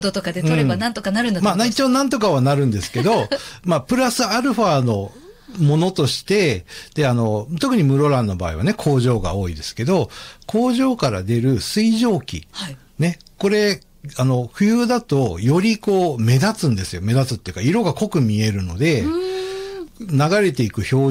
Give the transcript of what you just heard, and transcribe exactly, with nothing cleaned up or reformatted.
度とかで取ればなんとかなるんだと思います、 うん、まあ、一応なんとかはなるんですけど、まあ、プラスアルファのものとして、で、あの、特に室蘭の場合はね、工場が多いですけど、工場から出る水蒸気。 はい。 ね、これ、あの、冬だとよりこう目立つんですよ。目立つっていうか、色が濃く見えるので、流れていく表情